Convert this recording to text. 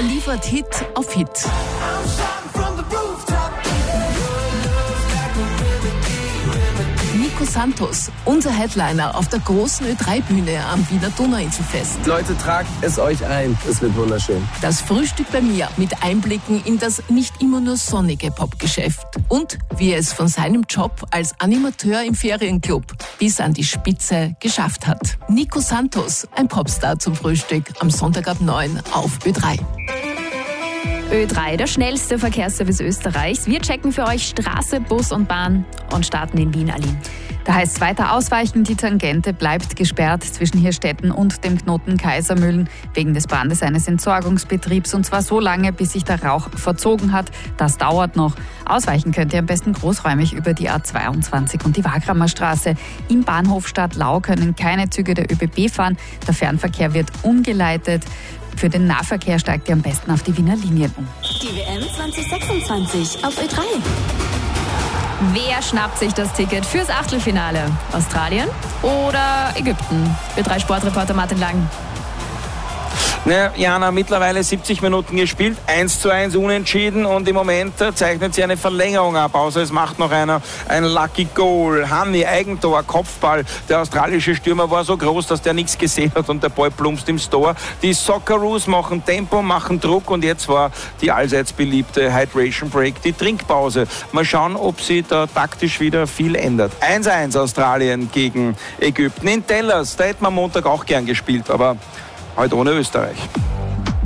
Er liefert Hit auf Hit. Nico Santos, unser Headliner auf der großen Ö3-Bühne am Wiener Donauinselfest. Leute, tragt es euch ein. Es wird wunderschön. Das Frühstück bei mir mit Einblicken in das nicht immer nur sonnige Popgeschäft. Und wie er es von seinem Job als Animateur im Ferienclub bis an die Spitze geschafft hat. Nico Santos, ein Popstar zum Frühstück am Sonntag ab 9 auf Ö3. Ö3, der schnellste Verkehrsservice Österreichs. Wir checken für euch Straße, Bus und Bahn und starten in Wien, Aline. Da heißt es weiter ausweichen, die Tangente bleibt gesperrt zwischen Hirstetten und dem Knoten Kaisermühlen wegen des Brandes eines Entsorgungsbetriebs, und zwar so lange, bis sich der Rauch verzogen hat. Das dauert noch. Ausweichen könnt ihr am besten großräumig über die A22 und die Wagramer Straße. Im Bahnhof Stadtlau können keine Züge der ÖBB fahren. Der Fernverkehr wird umgeleitet. Für den Nahverkehr steigt ihr am besten auf die Wiener Linien um. Die WM 2026 auf Ö3. Wer schnappt sich das Ticket fürs Achtelfinale? Australien oder Ägypten? Ö3 Sportreporter Martin Lang. Naja, Jana, mittlerweile 70 Minuten gespielt, 1:1 unentschieden und im Moment zeichnet sie eine Verlängerung ab. Außer es macht noch einer ein Lucky Goal. Hanni, Eigentor, Kopfball. Der australische Stürmer war so groß, dass der nichts gesehen hat und der Ball plumpst im Tor. Die Socceroos machen Tempo, machen Druck und jetzt war die allseits beliebte Hydration Break, die Trinkpause. Mal schauen, ob sie da taktisch wieder viel ändert. 1:1 Australien gegen Ägypten. In Tellers, da hätten wir am Montag auch gern gespielt, aber heute ohne Österreich.